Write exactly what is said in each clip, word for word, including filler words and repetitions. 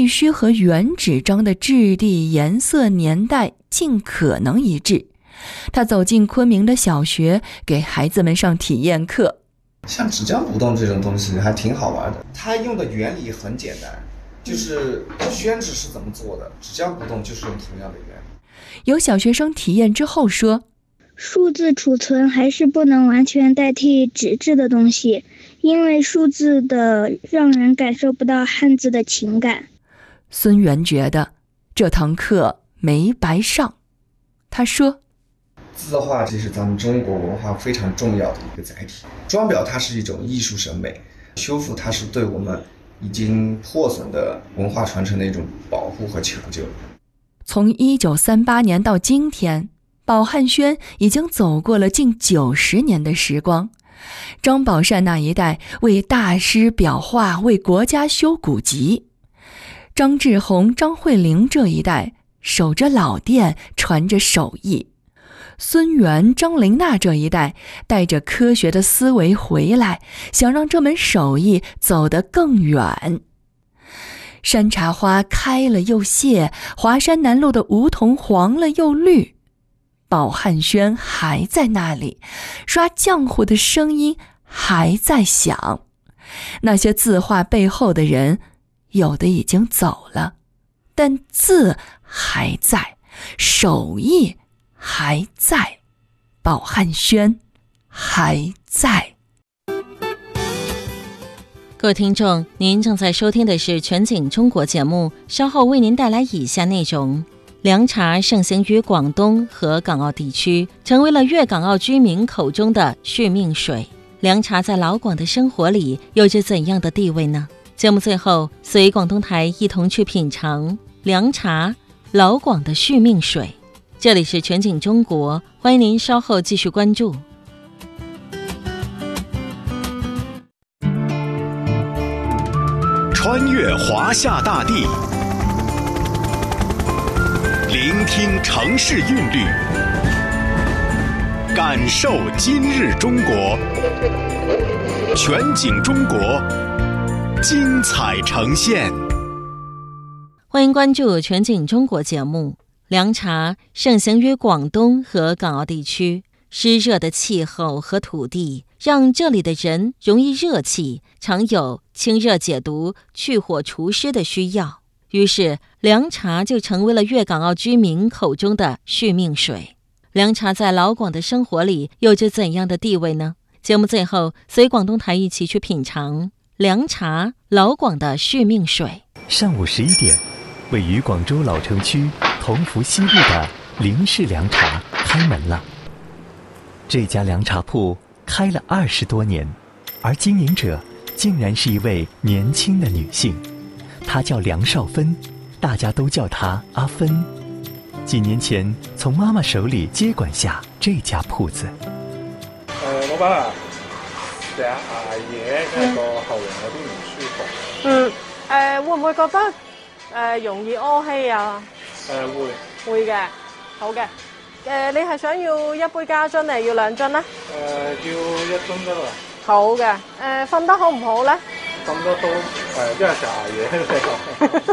必须和原纸张的质地、颜色、年代尽可能一致。他走进昆明的小学，给孩子们上体验课。 像纸浆古董这种东西还挺好玩的，它用的原理很简单，就是宣纸是怎么做的，纸浆古董就是用同样的原理。 有小学生体验之后说， 数字储存还是不能完全代替纸质的东西，因为数字的让人感受不到汉字的情感。 孙元觉得这堂课没白上。他说， 字画这是咱们中国文化非常重要的一个载体，装裱它是一种艺术审美，修复它是对我们已经破损的文化传承的一种保护和抢救。 从一九三八年到今天，宝汉轩已经走过了近九十年的时光。张宝善那一代为大师裱画，为国家修古籍；张志宏、张惠玲这一代守着老店，传着手艺；孙元、张玲娜这一代带着科学的思维回来，想让这门手艺走得更远。山茶花开了又谢，华山南路的梧桐黄了又绿，宝汉轩还在那里，刷浆糊的声音还在响。那些字画背后的人，有的已经走了，但字还在，手艺还在，宝汉轩还在。 各位听众，您正在收听的是全景中国节目，稍后为您带来以下内容。凉茶盛行于广东和港澳地区，成为了粤港澳居民口中的续命水。凉茶在老广的生活里有着怎样的地位呢？节目最后，随广东台一同去品尝凉茶，老广的续命水。这里是全景中国，欢迎您稍后继续关注。 穿越华夏大地，聆听城市韵律，感受今日中国。全景中国，精彩呈现。 欢迎关注全景中国节目。凉茶盛行于广东和港澳地区，湿热的气候和土地让这里的人容易热气，常有清热解毒、去火除湿的需要。于是凉茶就成为了粤港澳居民口中的续命水。凉茶在老广的生活里有着怎样的地位呢？节目最后随广东台一起去品尝凉茶，老广的续命水。 上午十一点，位于广州老城区同福西路的林氏凉茶开门了。这家凉茶铺开了二十多年，而经营者竟然是一位年轻的女性，她叫梁少芬，大家都叫她阿芬。几年前从妈妈手里接管下这家铺子。 誒，老闆啊，成日捱夜，因為個喉嚨有啲唔舒服。 嗯，誒會唔會覺得誒容易屙稀啊？ 誒會。 會嘅，好嘅。誒，你係想要一杯加樽定要兩樽咧？誒， 要一樽得啦。 好嘅。誒，瞓得好唔好咧？ 瞓得都誒，因為成日捱夜。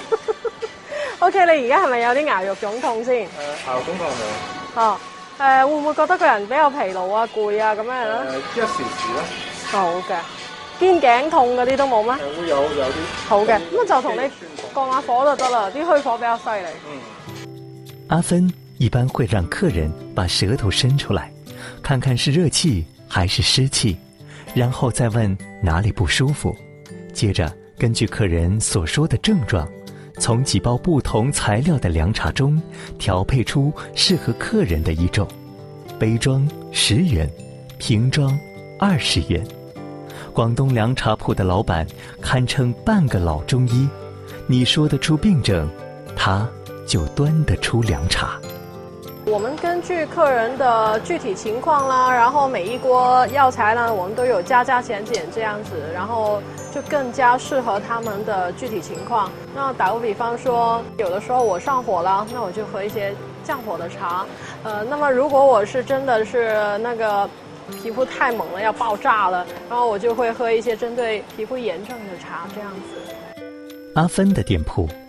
O K， 你而家係咪有啲牙肉腫痛先？誒， 牙肉腫痛冇。 哦。誒，會唔會覺得個人比較疲勞啊、攰啊咁樣咧？ 誒，一時時啦。 好嘅。肩頸痛嗰啲都冇咩？ 誒，會有有啲。 好嘅，咁就同你降下火就得啦，啲虛火比較犀利。 嗯。 阿芬一般會讓客人把舌頭伸出來，看看是熱氣還是濕氣，然後再問哪裡不舒服，接着根據客人所說的症狀，從幾包不同材料的涼茶中調配出適合客人的一種。杯裝十元，瓶裝二十元。廣東涼茶鋪的老闆堪稱半個老中醫，你說得出病症，他就端得出涼茶。 我們根據客人的具體情況啦，然後每一鍋藥材呢，我們都有加加減減這樣子，然後就更加適合他們的具體情況。那打個比方說，有的時候我上火了，那我就喝一些降火的茶。呃，那麼如果我是真的是那個皮膚太猛了要爆炸了，然後我就會喝一些針對皮膚炎症的茶，這樣子。 阿芬的店鋪